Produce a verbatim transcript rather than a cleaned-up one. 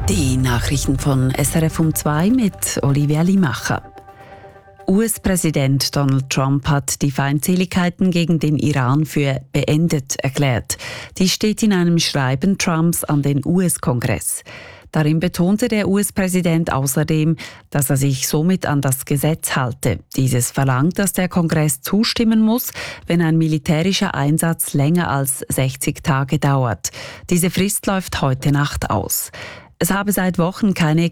Die Nachrichten von S R F um zwei mit Olivia Limacher. U S-Präsident Donald Trump hat die Feindseligkeiten gegen den Iran für beendet erklärt. Dies steht in einem Schreiben Trumps an den U S-Kongress. Darin betonte der U S-Präsident außerdem, dass er sich somit an das Gesetz halte. Dieses verlangt, dass der Kongress zustimmen muss, wenn ein militärischer Einsatz länger als sechzig Tage dauert. Diese Frist läuft heute Nacht aus. Es habe seit Wochen keine